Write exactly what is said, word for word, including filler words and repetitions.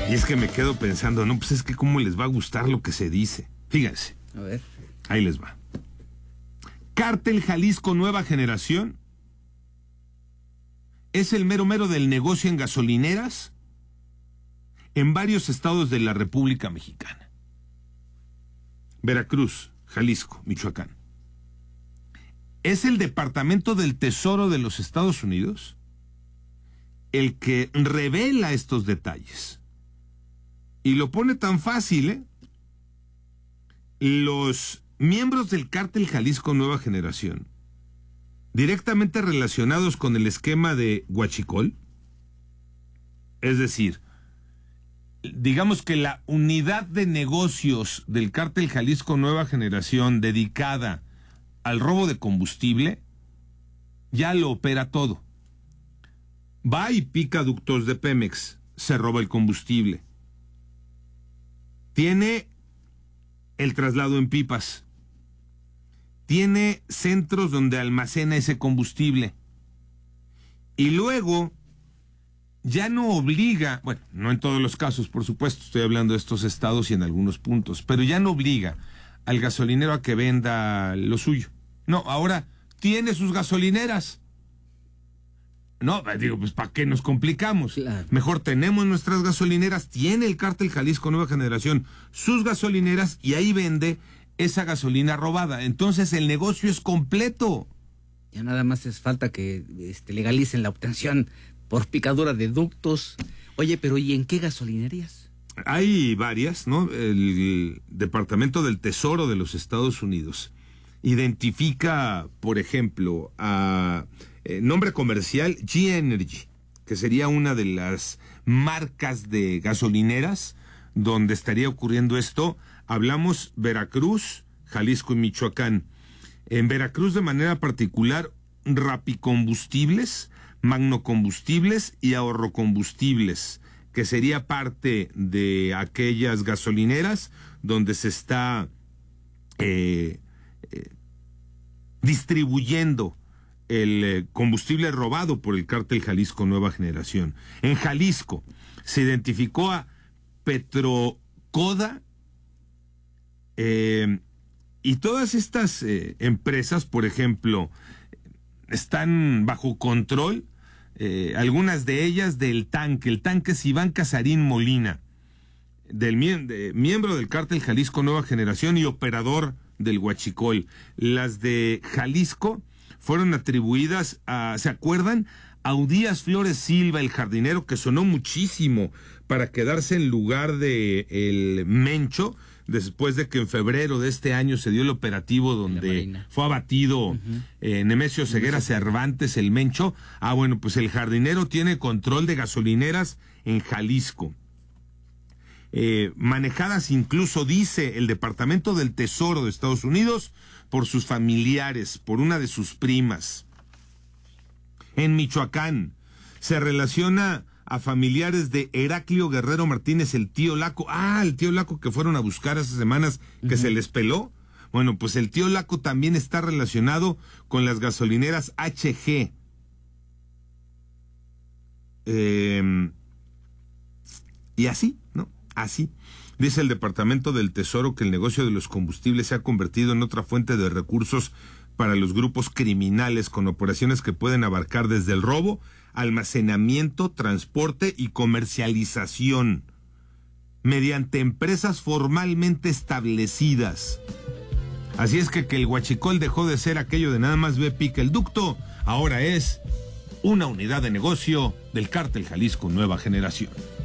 Y es que me quedo pensando, no, pues es que cómo les va a gustar lo que se dice. Fíjense. A ver. Ahí les va. Cártel Jalisco Nueva Generación es el mero mero del negocio en gasolineras en varios estados de la República Mexicana. Veracruz, Jalisco, Michoacán. Es el Departamento del Tesoro de los Estados Unidos el que revela estos detalles. Y lo pone tan fácil, ¿eh? Los miembros del Cártel Jalisco Nueva Generación, directamente relacionados con el esquema de Huachicol, es decir, digamos que la unidad de negocios del Cártel Jalisco Nueva Generación dedicada al robo de combustible, ya lo opera todo. Va y pica ductos de Pemex, se roba el combustible. Tiene el traslado en pipas. Tiene centros donde almacena ese combustible. Y luego ya no obliga, bueno, no en todos los casos, por supuesto, estoy hablando de estos estados y en algunos puntos, pero ya no obliga al gasolinero a que venda lo suyo. No, ahora tiene sus gasolineras. No, digo, pues ¿para qué nos complicamos? Claro. Mejor tenemos nuestras gasolineras, tiene el Cártel Jalisco Nueva Generación sus gasolineras y ahí vende esa gasolina robada. Entonces el negocio es completo. Ya nada más es falta que este, legalicen la obtención por picadura de ductos. Oye, pero ¿y en qué gasolinerías? Hay varias, ¿no? El Departamento del Tesoro de los Estados Unidos identifica, por ejemplo, a eh, nombre comercial G Energy, que sería una de las marcas de gasolineras donde estaría ocurriendo esto. Hablamos Veracruz, Jalisco y Michoacán. En Veracruz de manera particular, Rapicombustibles, Magnocombustibles y Ahorrocombustibles, que sería parte de aquellas gasolineras donde se está eh, eh, distribuyendo el eh, combustible robado por el Cártel Jalisco Nueva Generación. En Jalisco se identificó a Petrocoda, eh, y todas estas eh, empresas, por ejemplo, están bajo control, eh, algunas de ellas del tanque. El tanque es Iván Casarín Molina, del mie- de, miembro del Cártel Jalisco Nueva Generación y operador del Huachicol. Las de Jalisco fueron atribuidas a, ¿se acuerdan? A Udías Flores Silva, el jardinero, que sonó muchísimo para quedarse en lugar de el Mencho, después de que en febrero de este año se dio el operativo donde fue abatido uh-huh. eh, Nemesio Ceguera Cervantes, el Mencho. Ah, bueno, pues el jardinero tiene control de gasolineras en Jalisco. Eh, manejadas incluso, dice el Departamento del Tesoro de Estados Unidos, por sus familiares, por una de sus primas. En Michoacán se relaciona a familiares de Heraclio Guerrero Martínez, el tío Laco. Ah, el tío Laco que fueron a buscar hace semanas, que uh-huh. se les peló. Bueno, pues el tío Laco también está relacionado con las gasolineras H G. Eh, y así, ¿no? Así. Dice el Departamento del Tesoro que el negocio de los combustibles se ha convertido en otra fuente de recursos para los grupos criminales, con operaciones que pueden abarcar desde el robo, almacenamiento, transporte y comercialización, mediante empresas formalmente establecidas. Así es que que el Huachicol dejó de ser aquello de nada más ve pica el ducto, ahora es una unidad de negocio del Cártel Jalisco Nueva Generación.